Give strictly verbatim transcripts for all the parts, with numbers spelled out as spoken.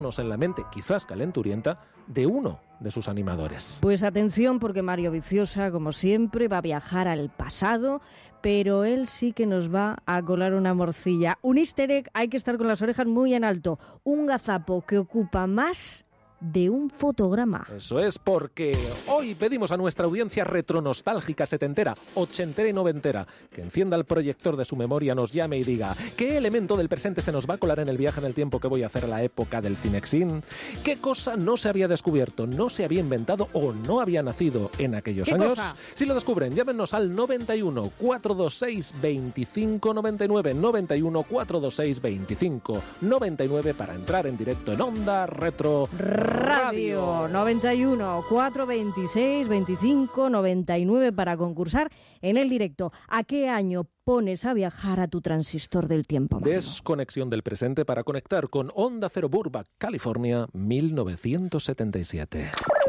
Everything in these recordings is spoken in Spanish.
en la mente, quizás calenturienta, de uno de sus animadores. Pues atención, porque Mario Viciosa, como siempre, va a viajar al pasado, pero él sí que nos va a colar una morcilla. Un easter egg, hay que estar con las orejas muy en alto. Un gazapo que ocupa más de un fotograma. Eso es, porque hoy pedimos a nuestra audiencia retronostálgica, setentera, ochentera y noventera que encienda el proyector de su memoria, nos llame y diga ¿qué elemento del presente se nos va a colar en el viaje en el tiempo que voy a hacer a la época del Cinexin? ¿Qué cosa no se había descubierto, no se había inventado o no había nacido en aquellos ¿Qué años? cosa? Si lo descubren, llámenos al noventa y uno, cuatrocientos veintiséis, veinticinco noventa y nueve, noventa y uno, cuatrocientos veintiséis, veinticinco noventa y nueve para entrar en directo en Onda Retro Radio. noventa y uno, cuatrocientos veintiséis, veinticinco noventa y nueve para concursar en el directo. ¿A qué año pones a viajar a tu transistor del tiempo, Mario? Desconexión del presente para conectar con Onda Cero Burbank, California, mil novecientos setenta y siete.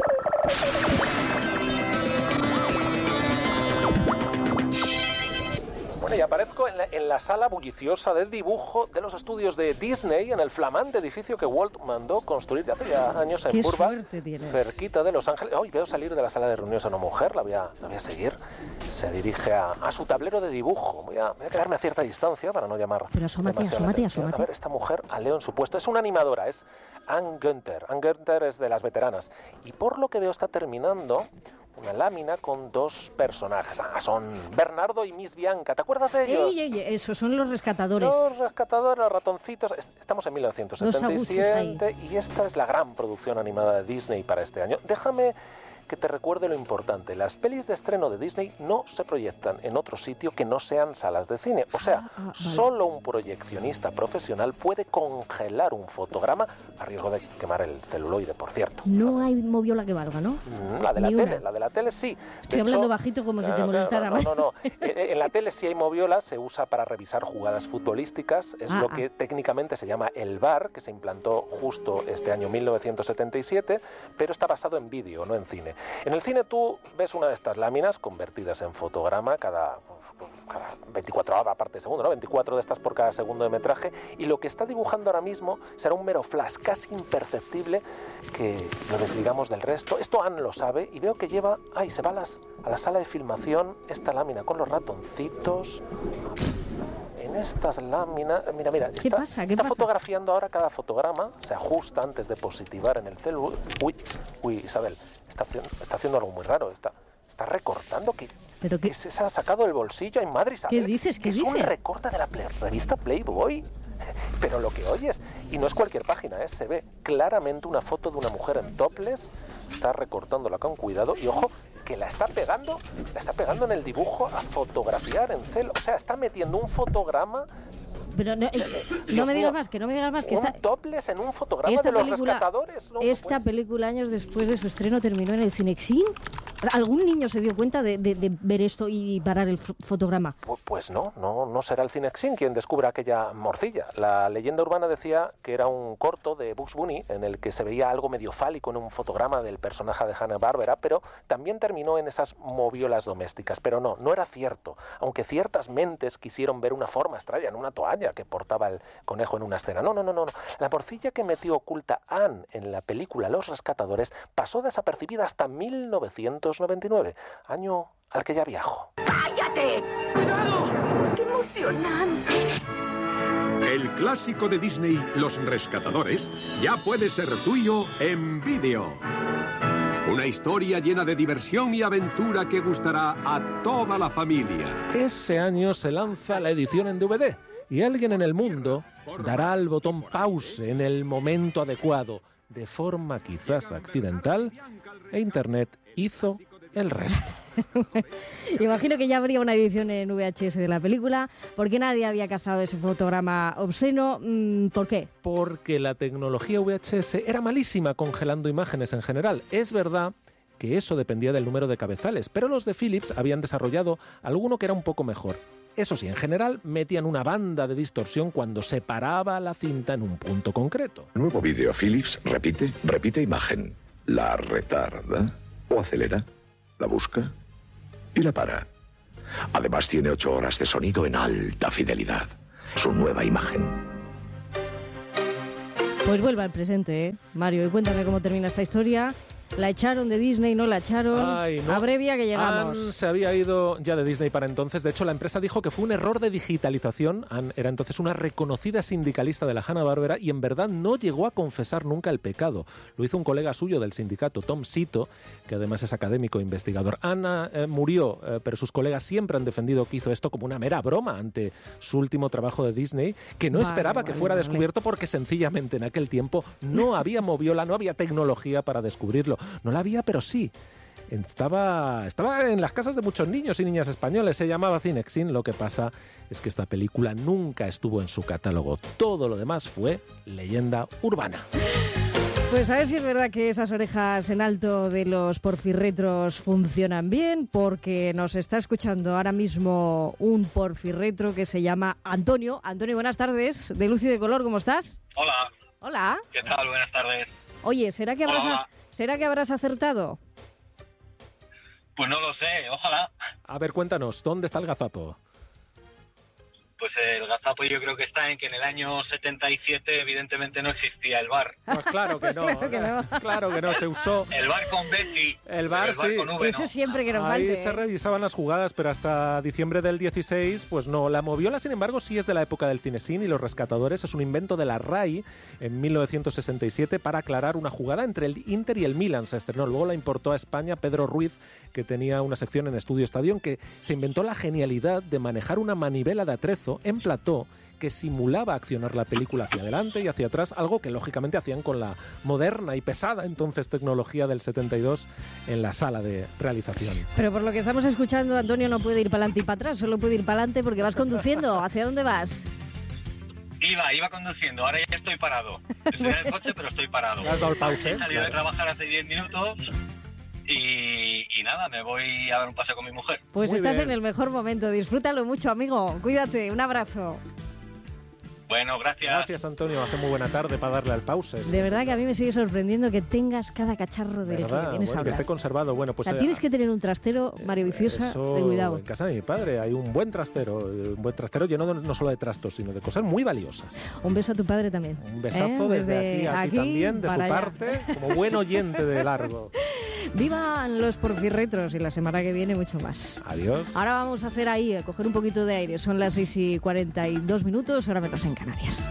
Bueno, y aparezco en la, en la sala bulliciosa de dibujo de los estudios de Disney, en el flamante edificio que Walt mandó construir hace ya años en ¡Qué Burbank, suerte tienes! cerquita de Los Ángeles. Hoy veo salir de la sala de reuniones a una mujer, la voy a, la voy a seguir. Se dirige a, a su tablero de dibujo. Voy a, voy a quedarme a cierta distancia para no llamar. Pero asómate, demasiado la asómate, atención. asómate. A ver, esta mujer a Leo en su puesto. Es una animadora, es Ann Günther. Ann Günther es de las veteranas. Y por lo que veo está terminando una lámina con dos personajes. Ah, son Bernardo y Miss Bianca. ¿Te acuerdas de ellos? Ey, ey, ey, esos son los rescatadores. Los rescatadores, los ratoncitos. Estamos en mil novecientos setenta y siete y esta es la gran producción animada de Disney para este año. Déjame que te recuerde lo importante. Las pelis de estreno de Disney no se proyectan en otro sitio que no sean salas de cine. O sea, ah, ah, vale. Solo un proyeccionista profesional puede congelar un fotograma a riesgo de quemar el celuloide, por cierto. No hay moviola que valga, ¿no? La de la Ni tele, una. la de la tele sí. Estoy De hablando hecho, bajito como si te claro, molestara. No, no, no. no. En la tele sí hay moviola, se usa para revisar jugadas futbolísticas. Es Ah, lo ah. que técnicamente se llama el V A R, que se implantó justo este año mil novecientos setenta y siete, pero está basado en vídeo, no en cine. En el cine tú ves una de estas láminas convertidas en fotograma cada, cada veinticuatro aparte de segundo, ¿no? veinticuatro de estas por cada segundo de metraje, y lo que está dibujando ahora mismo será un mero flash casi imperceptible que lo desligamos del resto. Esto Anne lo sabe y veo que lleva, ay, se va a, las, a la sala de filmación esta lámina con los ratoncitos. En estas láminas, mira, mira, ¿Qué está, pasa? ¿Qué está pasa? fotografiando ahora cada fotograma, se ajusta antes de positivar en el celu. Uy, uy, Isabel, está, está haciendo algo muy raro, está, está recortando, que, ¿Pero qué? que se, se ha sacado el bolsillo. Ay, madre Isabel, ¿Qué dices? ¿Qué es dices? un recorte de la play, revista Playboy. Pero lo que oyes, y no es cualquier página, ¿eh? Se ve claramente una foto de una mujer en topless, está recortándola con cuidado, y ojo, que la está pegando, la está pegando en el dibujo a fotografiar en cel, o sea, está metiendo un fotograma. Pero no, eh, Dios no me digas mío, más, que no me digas más. Que un esta, topless en un fotograma esta de los película, rescatadores. No, esta pues, película, años después de su estreno, terminó en el Cinexin. ¿Algún niño se dio cuenta de, de, de ver esto y parar el f- fotograma? Pues, pues no, no, no será el Cinexin quien descubra aquella morcilla. La leyenda urbana decía que era un corto de Bugs Bunny en el que se veía algo medio fálico en un fotograma del personaje de Hanna-Barbera, pero también terminó en esas moviolas domésticas. Pero no, no era cierto, aunque ciertas mentes quisieron ver una forma extraña en una toalla que portaba el conejo en una escena. No, no, no, no. La morcilla que metió oculta Anne en la película Los Rescatadores pasó desapercibida hasta mil novecientos noventa y nueve, año al que ya viajo. ¡Cállate! ¡Cuidado! ¡Qué emocionante! El clásico de Disney, Los Rescatadores, ya puede ser tuyo en vídeo. Una historia llena de diversión y aventura que gustará a toda la familia. Ese año se lanza la edición en D V D y alguien en el mundo dará al botón pause en el momento adecuado, de forma quizás accidental, e Internet hizo el resto. Imagino que ya habría una edición en V H S de la película, porque nadie había cazado ese fotograma obsceno. ¿Por qué? Porque la tecnología V H S era malísima congelando imágenes en general. Es verdad que eso dependía del número de cabezales, pero los de Philips habían desarrollado alguno que era un poco mejor. Eso sí, en general metían una banda de distorsión cuando se paraba la cinta en un punto concreto. Nuevo vídeo Philips repite, repite imagen. La retarda o acelera, la busca y la para. Además tiene ocho horas de sonido en alta fidelidad. Su nueva imagen. Pues vuelva al presente, ¿eh? Mario, y cuéntame cómo termina esta historia. ¿La echaron de Disney? ¿No la echaron? Ay, no. Abrevia que llegamos. Anne se había ido ya de Disney para entonces. De hecho, la empresa dijo que fue un error de digitalización. Anne era entonces una reconocida sindicalista de la Hanna-Barbera y en verdad no llegó a confesar nunca el pecado. Lo hizo un colega suyo del sindicato, Tom Sito, que además es académico e investigador. Anne eh, murió, eh, pero sus colegas siempre han defendido que hizo esto como una mera broma ante su último trabajo de Disney, que no vale, esperaba vale, que fuera vale. descubierto porque sencillamente en aquel tiempo no había moviola, no había tecnología para descubrirlo. No la había, pero sí. Estaba, estaba en las casas de muchos niños y niñas españoles, se llamaba Cinexin. Lo que pasa es que esta película nunca estuvo en su catálogo. Todo lo demás fue leyenda urbana. Pues a ver si es verdad que esas orejas en alto de los porfirretros funcionan bien, porque nos está escuchando ahora mismo un porfirretro que se llama Antonio. Antonio, buenas tardes, de Luz y de Color, ¿cómo estás? Hola. Hola. ¿Qué tal? Buenas tardes. Oye, ¿será que habrás, Hola. ¿será que habrás acertado? Pues no lo sé, ojalá. A ver, cuéntanos, ¿dónde está el gazapo? Pues el gazapo yo creo que está en que en el año setenta y siete evidentemente no existía el bar. Pues claro que Pues no, claro que no. claro que no, se usó. El bar con B sí. El bar, pero el bar sí. con V Eso no. siempre que nos Ahí falte. se revisaban las jugadas, pero hasta diciembre del dieciséis, pues no. La moviola, sin embargo, sí es de la época del Cinexin y Los Rescatadores. Es un invento de la R A I en mil novecientos sesenta y siete para aclarar una jugada entre el Inter y el Milan. Se estrenó. Luego la importó a España Pedro Ruiz, que tenía una sección en Estudio Estadio, que se inventó la genialidad de manejar una manivela de atrezo en plató que simulaba accionar la película hacia adelante y hacia atrás, algo que lógicamente hacían con la moderna y pesada entonces tecnología del setenta y dos en la sala de realización. Pero por lo que estamos escuchando, Antonio no puede ir para adelante y para atrás, solo puede ir para adelante porque vas conduciendo. ¿Hacia dónde vas? Iba, iba conduciendo, ahora ya estoy parado. Estoy en el coche, pero estoy parado. ¿Le has dado el pause? He salido Claro. de trabajar hace diez minutos y, y nada, me voy a dar un paseo con mi mujer. Pues Muy estás bien. en el mejor momento. Disfrútalo mucho, amigo. Cuídate. Un abrazo. Bueno, gracias. Gracias, Antonio. Hace muy buena tarde para darle al pause. De verdad que a mí me sigue sorprendiendo que tengas cada cacharro del que ¿Verdad? vienes Bueno, a que hablar. esté conservado. Bueno, pues O sea, eh, tienes que tener un trastero, Mario Viciosa, eso, de cuidado. en casa de mi padre hay un buen trastero, eh, un buen trastero lleno de- no solo de trastos, sino de cosas muy valiosas. Un beso a tu padre también. Un besazo ¿Eh? desde, aquí a ti también, de su para allá. parte, como buen oyente de Largo. Vivan los porfirretros y la semana que viene mucho más. Adiós. Ahora vamos a hacer ahí, a coger un poquito de aire. Son las seis y cuarenta y dos minutos, ahora menos en Canarias.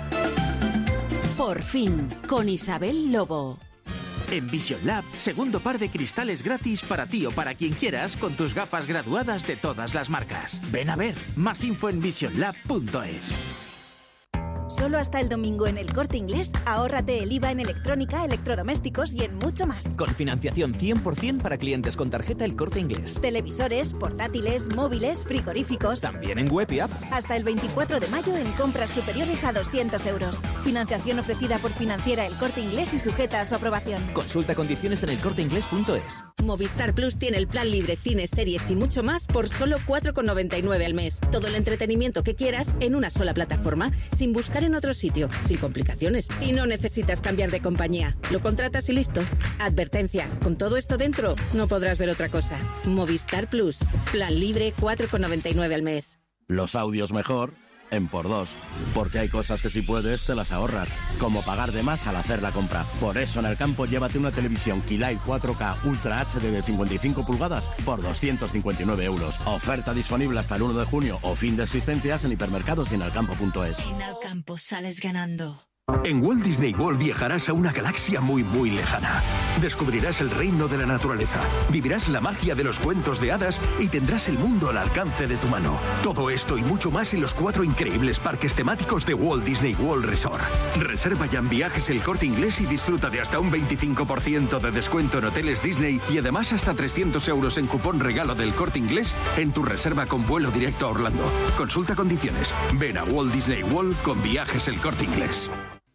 Por fin, con Isabel Lobo. En Vision Lab, segundo par de cristales gratis para ti o para quien quieras con tus gafas graduadas de todas las marcas. Ven a ver, más info en vision lab punto es. Solo hasta el domingo en El Corte Inglés, ahórrate el I V A en electrónica, electrodomésticos y en mucho más. Con financiación cien por ciento para clientes con tarjeta El Corte Inglés. Televisores, portátiles, móviles, frigoríficos. También en web y app. Hasta el veinticuatro de mayo en compras superiores a doscientos euros. Financiación ofrecida por Financiera El Corte Inglés y sujeta a su aprobación. Consulta condiciones en el corte inglés punto es. Movistar Plus tiene el plan libre, cines, series y mucho más por solo cuatro con noventa y nueve al mes. Todo el entretenimiento que quieras en una sola plataforma, sin buscar en otro sitio, sin complicaciones. Y no necesitas cambiar de compañía. Lo contratas y listo. Advertencia, con todo esto dentro, no podrás ver otra cosa. Movistar Plus, plan libre, cuatro con noventa y nueve al mes. Los audios mejor en por dos, porque hay cosas que si puedes te las ahorras, como pagar de más al hacer la compra. Por eso en el campo llévate una televisión Keylight cuatro K Ultra H D de cincuenta y cinco pulgadas por doscientos cincuenta y nueve euros. Oferta disponible hasta el uno de junio o fin de existencias en hipermercados y en alcampo punto es. En Alcampo sales ganando. En Walt Disney World viajarás a una galaxia muy muy lejana. Descubrirás el reino de la naturaleza, vivirás la magia de los cuentos de hadas y tendrás el mundo al alcance de tu mano. Todo esto y mucho más en los cuatro increíbles parques temáticos de Walt Disney World Resort. Reserva ya en Viajes El Corte Inglés y disfruta de hasta un veinticinco por ciento de descuento en hoteles Disney y además hasta trescientos euros en cupón regalo del Corte Inglés en tu reserva con vuelo directo a Orlando. Consulta condiciones. Ven a Walt Disney World con Viajes El Corte Inglés.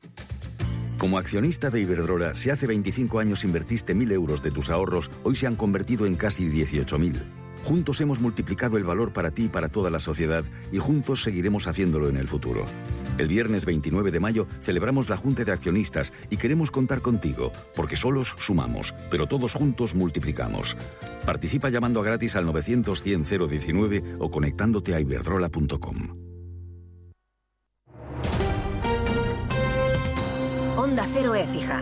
Como accionista de Iberdrola, si hace veinticinco años invertiste mil euros de tus ahorros, hoy se han convertido en casi dieciocho mil. Juntos hemos multiplicado el valor para ti y para toda la sociedad y juntos seguiremos haciéndolo en el futuro. El viernes veintinueve de mayo celebramos la Junta de Accionistas y queremos contar contigo, porque solos sumamos, pero todos juntos multiplicamos. Participa llamando a gratis al novecientos cien cero diecinueve o conectándote a iberdrola punto com. Onda Onda Cero Écija.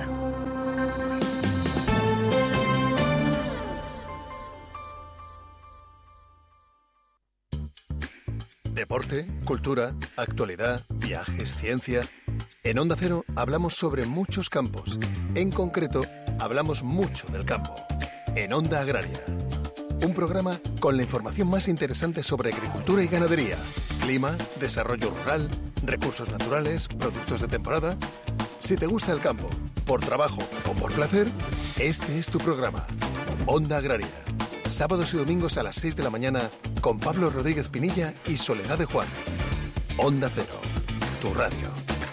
Deporte, cultura, actualidad, viajes, ciencia. En Onda Cero hablamos sobre muchos campos. En concreto, hablamos mucho del campo. En Onda Agraria. Un programa con la información más interesante sobre agricultura y ganadería, clima, desarrollo rural, recursos naturales, productos de temporada. Si te gusta el campo, por trabajo o por placer, este es tu programa. Onda Agraria. Sábados y domingos a las seis de la mañana con Pablo Rodríguez Pinilla y Soledad de Juan. Onda Cero, tu radio.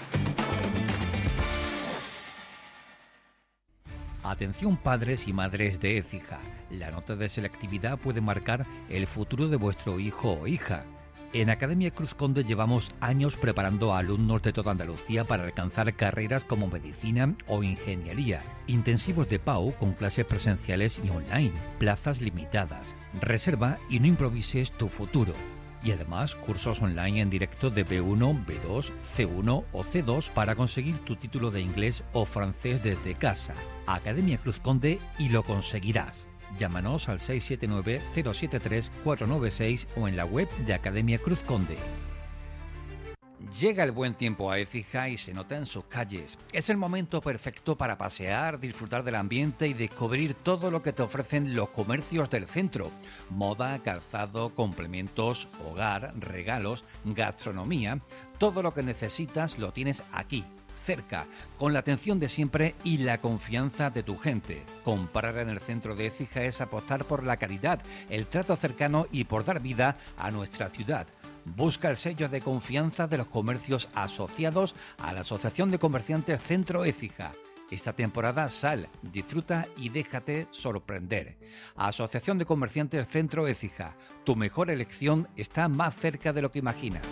Atención padres y madres de Écija. La nota de selectividad puede marcar el futuro de vuestro hijo o hija. En Academia Cruz Conde llevamos años preparando a alumnos de toda Andalucía para alcanzar carreras como medicina o ingeniería. Intensivos de P A U con clases presenciales y online. Plazas limitadas. Reserva y no improvises tu futuro. Y además cursos online en directo de B uno, B dos, C uno o C dos para conseguir tu título de inglés o francés desde casa. Academia Cruz Conde y lo conseguirás. Llámanos al seis siete nueve, cero siete tres, cuatro nueve seis o en la web de Academia Cruz Conde. Llega el buen tiempo a Écija y se nota en sus calles. Es el momento perfecto para pasear, disfrutar del ambiente y descubrir todo lo que te ofrecen los comercios del centro. Moda, calzado, complementos, hogar, regalos, gastronomía. Todo lo que necesitas lo tienes aquí, cerca, con la atención de siempre y la confianza de tu gente. Comprar en el centro de Écija es apostar por la calidad, el trato cercano y por dar vida a nuestra ciudad. Busca el sello de confianza de los comercios asociados a la Asociación de Comerciantes Centro Écija. Esta temporada sal, disfruta y déjate sorprender. Asociación de Comerciantes Centro Écija. Tu mejor elección está más cerca de lo que imaginas.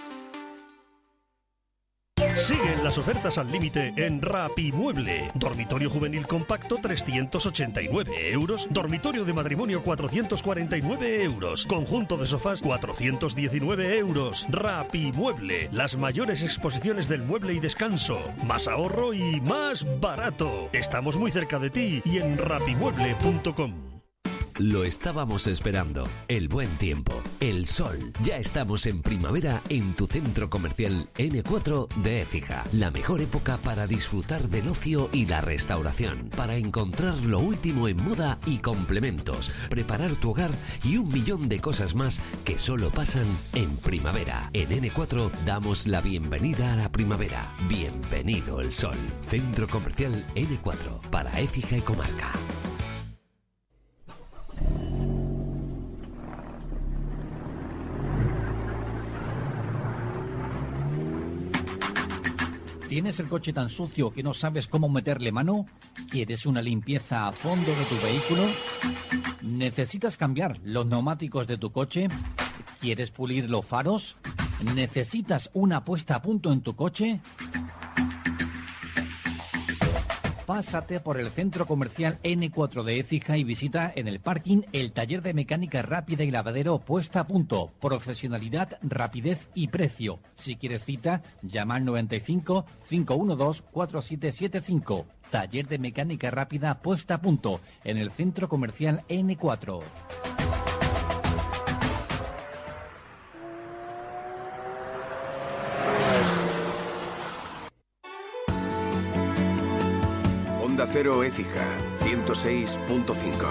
Siguen las ofertas al límite en Rapimueble. Dormitorio juvenil compacto trescientos ochenta y nueve euros. Dormitorio de matrimonio cuatrocientos cuarenta y nueve euros. Conjunto de sofás cuatrocientos diecinueve euros. Rapimueble. Las mayores exposiciones del mueble y descanso. Más ahorro y más barato. Estamos muy cerca de ti y en rapimueble punto com. Lo estábamos esperando, el buen tiempo, el sol. Ya estamos en primavera en tu centro comercial ene cuatro de Écija. La mejor época para disfrutar del ocio y la restauración, para encontrar lo último en moda y complementos, preparar tu hogar y un millón de cosas más que solo pasan en primavera. En ene cuatro damos la bienvenida a la primavera. Bienvenido el sol. Centro comercial ene cuatro para Écija y comarca. ¿Tienes el coche tan sucio que no sabes cómo meterle mano? ¿Quieres una limpieza a fondo de tu vehículo? ¿Necesitas cambiar los neumáticos de tu coche? ¿Quieres pulir los faros? ¿Necesitas una puesta a punto en tu coche? Pásate por el centro comercial ene cuatro de Écija y visita en el parking el taller de mecánica rápida y lavadero puesta a punto. Profesionalidad, rapidez y precio. Si quieres cita, llama al noventa y cinco, cinco uno dos, cuatro siete siete cinco. Taller de mecánica rápida puesta a punto en el centro comercial ene cuatro. Onda Cero Écija, ciento seis punto cinco.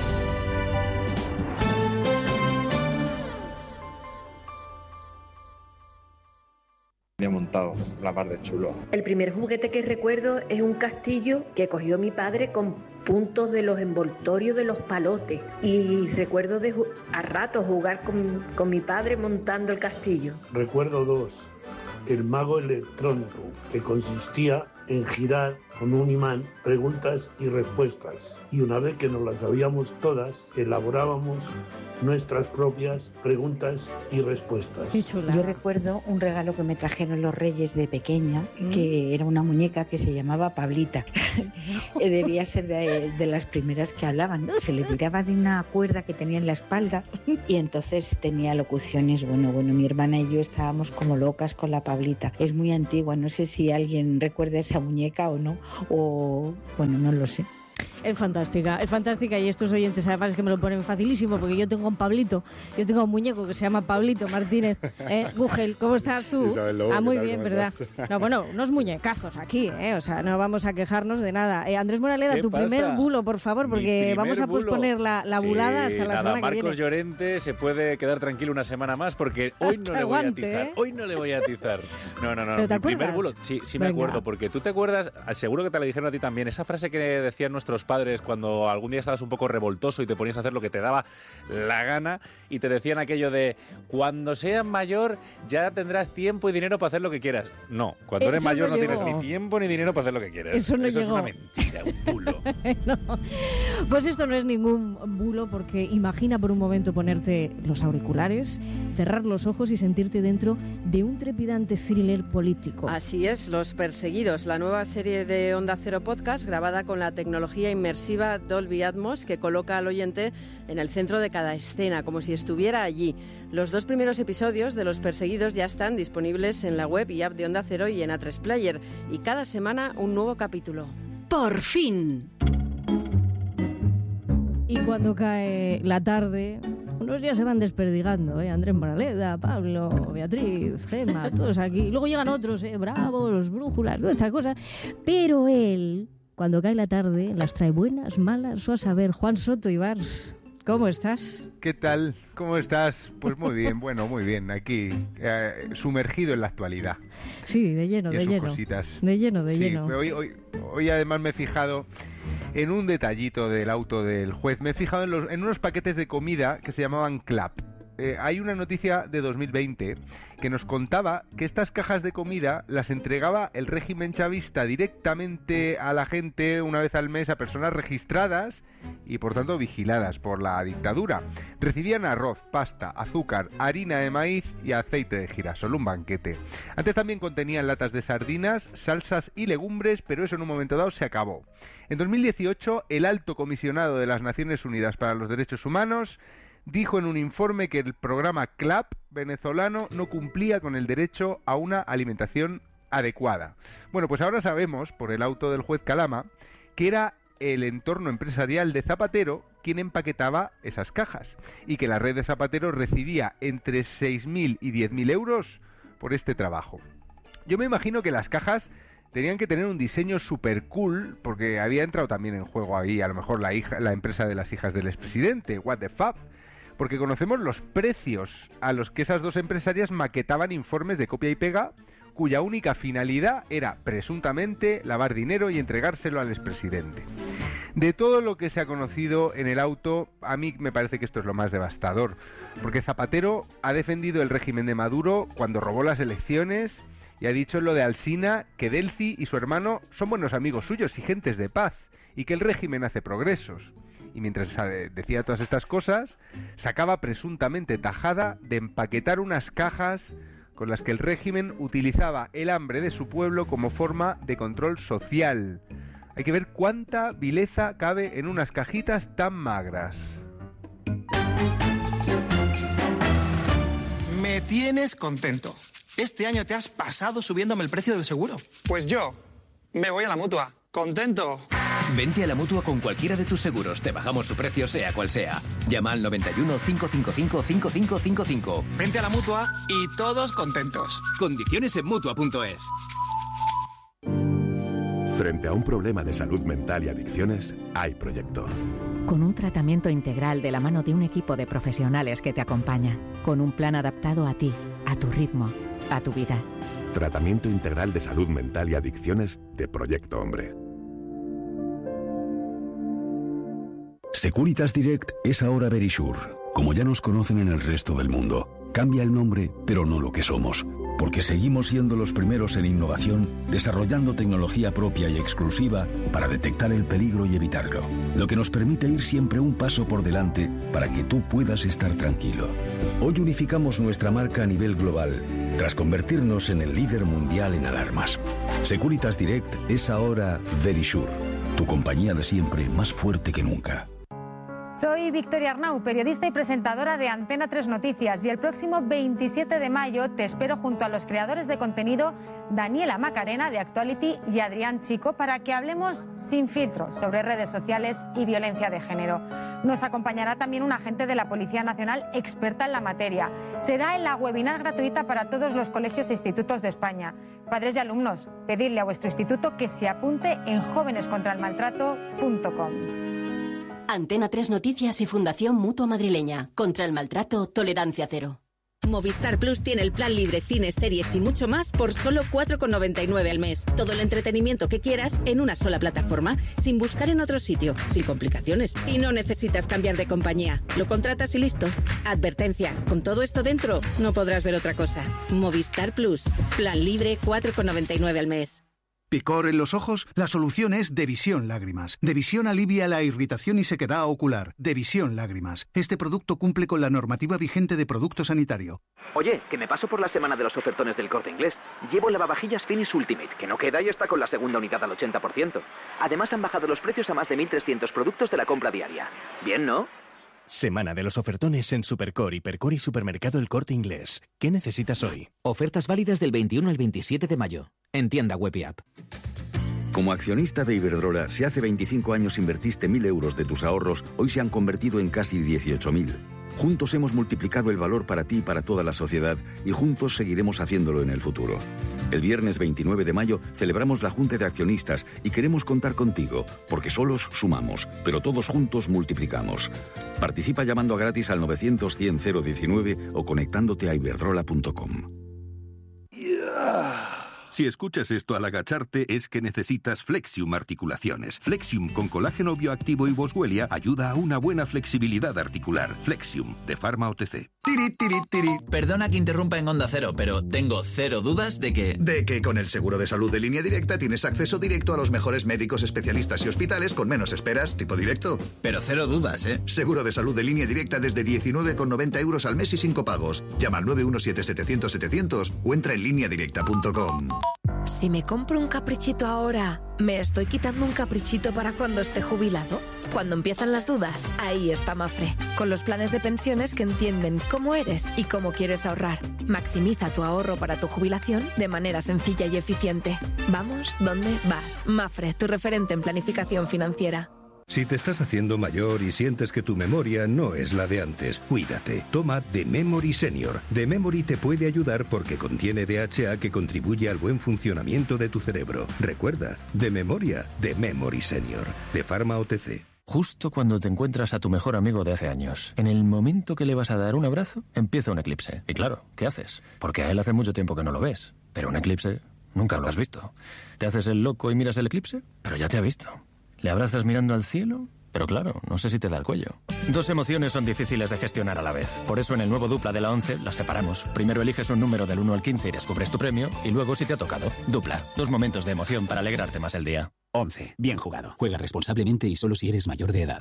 Me ha montado la mar de chulo. El primer juguete que recuerdo es un castillo que cogió mi padre con puntos de los envoltorios de los palotes. Y recuerdo de a ratos jugar con, con mi padre montando el castillo. Recuerdo dos. El mago electrónico, que consistía en girar con un imán preguntas y respuestas. Y una vez que nos las sabíamos todas, elaborábamos nuestras propias preguntas y respuestas. Yo recuerdo un regalo que me trajeron los Reyes de pequeña, ¿Mm? que era una muñeca que se llamaba Pablita. Debía ser de, de las primeras que hablaban. Se le tiraba de una cuerda que tenía en la espalda y entonces tenía locuciones. Bueno, bueno, mi hermana y yo estábamos como locas con la Pablita. Es muy antigua, no sé si alguien recuerda esa esa muñeca o no, o bueno, no lo sé. Es fantástica, es fantástica y estos oyentes además es que me lo ponen facilísimo porque yo tengo un Pablito, yo tengo un muñeco que se llama Pablito Martínez. ¿eh? Gugel, ¿cómo estás tú? Isabel Lobo, ah, muy ¿qué tal? bien, ¿Cómo ¿verdad? estás? No, bueno, unos muñecazos aquí, ¿eh? O sea, no vamos a quejarnos de nada. Eh, Andrés Moraleda, ¿Qué tu pasa? primer bulo, por favor, porque vamos a bulo. posponer la, la bulada sí, hasta la nada, semana que Marcos viene. Llorente se puede quedar tranquilo una semana más porque hoy no le voy a Aguante, atizar. ¿eh? Hoy no le voy a atizar. No, no, no. ¿Pero te Mi primer acuerdas? bulo, sí, sí me Venga. acuerdo, porque tú te acuerdas, seguro que te la dijeron a ti también, esa frase que decían nuestros padres cuando algún día estabas un poco revoltoso y te ponías a hacer lo que te daba la gana y te decían aquello de cuando seas mayor ya tendrás tiempo y dinero para hacer lo que quieras. No, cuando Eso eres mayor no no, tienes llegó. ni tiempo ni dinero para hacer lo que quieras. Eso no es llegó. una mentira, un bulo. No. Pues esto no es ningún bulo porque imagina por un momento ponerte los auriculares, cerrar los ojos y sentirte dentro de un trepidante thriller político. Así es, Los Perseguidos, la nueva serie de Onda Cero Podcast grabada con la tecnología inmersiva Dolby Atmos que coloca al oyente en el centro de cada escena, como si estuviera allí. Los dos primeros episodios de Los Perseguidos ya están disponibles en la web y app de Onda Cero y en A tres Player, y cada semana un nuevo capítulo. ¡Por fin! Y cuando cae la tarde, unos días se van desperdigando, ¿eh? Andrés Moraleda, Pablo, Beatriz, Gemma, todos aquí. Y luego llegan otros, ¿eh? Bravos, los brújulas, todas estas cosas. Pero él, cuando cae la tarde, las trae buenas, malas o a saber. Juan Soto Ibars, ¿cómo estás? ¿Qué tal? ¿Cómo estás? Pues muy bien, bueno, muy bien. Aquí, eh, sumergido en la actualidad. Sí, de lleno, y de sus lleno. Cositas. De lleno, de sí, lleno. Hoy, hoy, hoy además me he fijado en un detallito del auto del juez. Me he fijado en, los, en unos paquetes de comida que se llamaban Clap. Eh, hay una noticia de dos mil veinte que nos contaba que estas cajas de comida las entregaba el régimen chavista directamente a la gente una vez al mes, a personas registradas y por tanto vigiladas por la dictadura. Recibían arroz, pasta, azúcar, harina de maíz y aceite de girasol, un banquete. Antes también contenían latas de sardinas, salsas y legumbres, pero eso en un momento dado se acabó. En dos mil dieciocho, el alto comisionado de las Naciones Unidas para los Derechos Humanos dijo en un informe que el programa CLAP venezolano no cumplía con el derecho a una alimentación adecuada. Bueno, pues ahora sabemos, por el auto del juez Calama, que era el entorno empresarial de Zapatero quien empaquetaba esas cajas y que la red de Zapatero recibía entre seis mil y diez mil euros por este trabajo. Yo me imagino que las cajas tenían que tener un diseño super cool, porque había entrado también en juego ahí a lo mejor la hija, la empresa de las hijas del expresidente, What the Fuck, porque conocemos los precios a los que esas dos empresarias maquetaban informes de copia y pega, cuya única finalidad era presuntamente lavar dinero y entregárselo al expresidente. De todo lo que se ha conocido en el auto, a mí me parece que esto es lo más devastador, porque Zapatero ha defendido el régimen de Maduro cuando robó las elecciones y ha dicho lo de Alsina que Delcy y su hermano son buenos amigos suyos y gentes de paz, y que el régimen hace progresos. Y mientras decía todas estas cosas, sacaba presuntamente tajada de empaquetar unas cajas con las que el régimen utilizaba el hambre de su pueblo como forma de control social. Hay que ver cuánta vileza cabe en unas cajitas tan magras. Me tienes contento. Este año te has pasado subiéndome el precio del seguro. Pues yo me voy a la Mutua. ¡Contento! Vente a la Mutua con cualquiera de tus seguros. Te bajamos su precio sea cual sea. Llama al noventa y uno, cinco cinco cinco, cinco cinco cinco cinco. Vente a la Mutua y todos contentos. Condiciones en Mutua punto es. Frente a un problema de salud mental y adicciones, hay proyecto. Con un tratamiento integral de la mano de un equipo de profesionales que te acompaña. Con un plan adaptado a ti, a tu ritmo, a tu vida. Tratamiento integral de salud mental y adicciones de Proyecto Hombre. Securitas Direct es ahora Verisure. Como ya nos conocen en el resto del mundo, cambia el nombre, pero no lo que somos. Porque seguimos siendo los primeros en innovación, desarrollando tecnología propia y exclusiva para detectar el peligro y evitarlo. Lo que nos permite ir siempre un paso por delante para que tú puedas estar tranquilo. Hoy unificamos nuestra marca a nivel global, tras convertirnos en el líder mundial en alarmas. Securitas Direct es ahora Verisure, tu compañía de siempre más fuerte que nunca. Soy Victoria Arnau, periodista y presentadora de Antena tres Noticias, y el próximo veintisiete de mayo te espero junto a los creadores de contenido Daniela Macarena de Actuality y Adrián Chico para que hablemos sin filtros sobre redes sociales y violencia de género. Nos acompañará también un agente de la Policía Nacional experta en la materia. Será en la webinar gratuita para todos los colegios e institutos de España. Padres y alumnos, pedidle a vuestro instituto que se apunte en jóvenes contra el maltrato punto com. Antena tres Noticias y Fundación Mutua Madrileña. Contra el maltrato, tolerancia cero. Movistar Plus tiene el plan libre, cines, series y mucho más por solo cuatro con noventa y nueve al mes. Todo el entretenimiento que quieras en una sola plataforma, sin buscar en otro sitio, sin complicaciones. Y no necesitas cambiar de compañía. Lo contratas y listo. Advertencia, con todo esto dentro, no podrás ver otra cosa. Movistar Plus. Plan libre, cuatro con noventa y nueve al mes. ¿Picor en los ojos? La solución es Devisión Lágrimas. Devisión alivia la irritación y sequedad ocular. Devisión Lágrimas. Este producto cumple con la normativa vigente de producto sanitario. Oye, que me paso por la semana de los ofertones del Corte Inglés. Llevo lavavajillas Finish Ultimate, que no queda y está con la segunda unidad al ochenta por ciento. Además han bajado los precios a más de mil trescientos productos de la compra diaria. Bien, ¿no? Semana de los ofertones en Supercore, Hipercore y Supermercado El Corte Inglés. ¿Qué necesitas hoy? Ofertas válidas del veintiuno al veintisiete de mayo. En tienda web y app. Como accionista de Iberdrola, si hace veinticinco años invertiste mil euros de tus ahorros, hoy se han convertido en casi dieciocho mil. Juntos hemos multiplicado el valor para ti y para toda la sociedad, y juntos seguiremos haciéndolo en el futuro. El viernes veintinueve de mayo celebramos la Junta de Accionistas y queremos contar contigo, porque solos sumamos, pero todos juntos multiplicamos. Participa llamando a gratis al novecientos cien cero diecinueve o conectándote a iberdrola punto com. Si escuchas esto al agacharte es que necesitas Flexium Articulaciones. Flexium con colágeno bioactivo y boswellia ayuda a una buena flexibilidad articular. Flexium, de Pharma O T C. Tiri, tiri, tiri. Perdona que interrumpa en Onda Cero, pero tengo cero dudas de que... De que con el seguro de salud de Línea Directa tienes acceso directo a los mejores médicos, especialistas y hospitales con menos esperas, tipo directo. Pero cero dudas, ¿eh? Seguro de salud de Línea Directa desde diecinueve con noventa euros al mes y cinco pagos. Llama al nueve uno siete setecientos setecientos o entra en línea directa punto com. Si me compro un caprichito ahora, ¿me estoy quitando un caprichito para cuando esté jubilado? Cuando empiezan las dudas, ahí está Mafre, con los planes de pensiones que entienden cómo eres y cómo quieres ahorrar. Maximiza tu ahorro para tu jubilación de manera sencilla y eficiente. Vamos, ¿dónde vas? Mafre, tu referente en planificación financiera. Si te estás haciendo mayor y sientes que tu memoria no es la de antes, cuídate. Toma The Memory Senior. The Memory te puede ayudar porque contiene D H A que contribuye al buen funcionamiento de tu cerebro. Recuerda, de memoria, The Memory Senior, de Pharma O T C. Justo cuando te encuentras a tu mejor amigo de hace años, en el momento que le vas a dar un abrazo, empieza un eclipse. Y claro, ¿qué haces? Porque a él hace mucho tiempo que no lo ves. Pero un eclipse, nunca lo has visto. ¿Te haces el loco y miras el eclipse? Pero ya te ha visto. ¿Le abrazas mirando al cielo? Pero claro, no sé si te da el cuello. Dos emociones son difíciles de gestionar a la vez. Por eso en el nuevo Dupla de la once las separamos. Primero eliges un número del uno al quince y descubres tu premio. Y luego si te ha tocado. Dupla. Dos momentos de emoción para alegrarte más el día. once. Bien jugado. Juega responsablemente y solo si eres mayor de edad.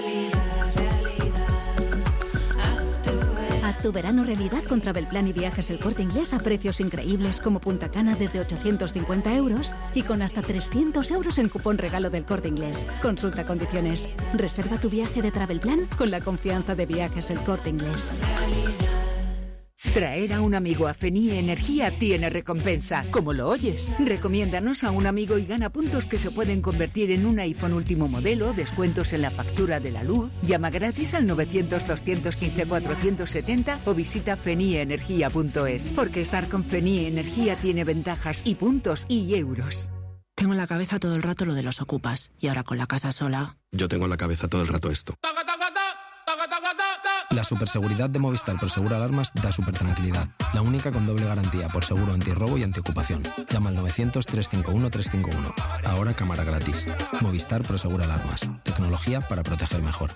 Haz tu verano realidad con Travelplan y Viajes El Corte Inglés a precios increíbles como Punta Cana desde ochocientos cincuenta euros y con hasta trescientos euros en cupón regalo del Corte Inglés. Consulta condiciones. Reserva tu viaje de Travelplan con la confianza de Viajes El Corte Inglés. Traer a un amigo a Fenie Energía tiene recompensa, como lo oyes. Recomiéndanos a un amigo y gana puntos que se pueden convertir en un iPhone último modelo, descuentos en la factura de la luz. Llama gratis al novecientos, doscientos quince, cuatrocientos setenta o visita fenie energía punto es. Porque estar con Fenie Energía tiene ventajas y puntos y euros. Tengo en la cabeza todo el rato lo de los ocupas y ahora con la casa sola. Yo tengo en la cabeza todo el rato esto. La superseguridad de Movistar por Seguro Alarmas da súper tranquilidad. La única con doble garantía por seguro antirrobo y antiocupación. Llama al novecientos, trescientos cincuenta y uno, trescientos cincuenta y uno. Ahora cámara gratis. Movistar por Seguro Alarmas. Tecnología para proteger mejor.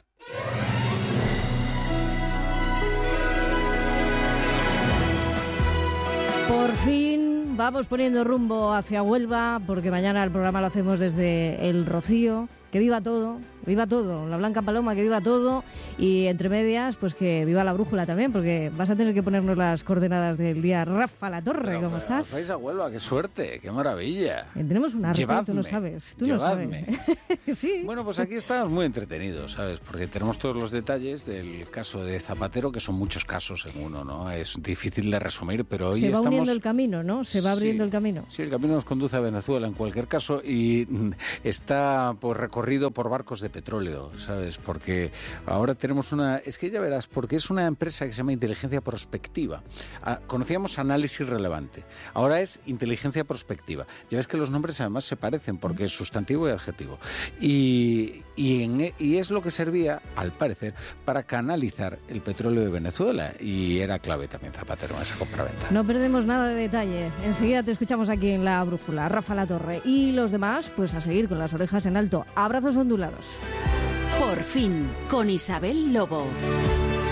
Por fin vamos poniendo rumbo hacia Huelva, porque mañana el programa lo hacemos desde El Rocío. Que viva todo, viva todo, la Blanca Paloma, que viva todo, y entre medias, pues que viva la brújula también, porque vas a tener que ponernos las coordenadas del día. Rafa La Torre, pero, ¿cómo pero, estás? Os vais a Huelva, qué suerte, qué maravilla. Eh, tenemos un arte, llevadme, tú lo sabes, tú llevadme. lo sabes. Sí. Bueno, pues aquí estamos muy entretenidos, ¿sabes? Porque tenemos todos los detalles del caso de Zapatero, que son muchos casos en uno, ¿no? Es difícil de resumir, pero hoy Se va estamos... uniendo el camino, ¿no? Se va abriendo sí, el camino. Sí, el camino nos conduce a Venezuela en cualquier caso y está pues recorrido por barcos de petróleo, ¿sabes? Porque ahora tenemos una... Es que ya verás, porque es una empresa que se llama Inteligencia Prospectiva. Ah, conocíamos Análisis Relevante. Ahora es Inteligencia Prospectiva. Ya ves que los nombres además se parecen porque es sustantivo y adjetivo. Y, y, en, y es lo que servía, al parecer, para canalizar el petróleo de Venezuela. Y era clave también Zapatero en esa compraventa. No perdemos nada de detalle. Enseguida te escuchamos aquí en La Brújula. Rafa La Torre. Y los demás, pues a seguir con las orejas en alto. Abrazos ondulados. Por fin, con Isabel Lobo.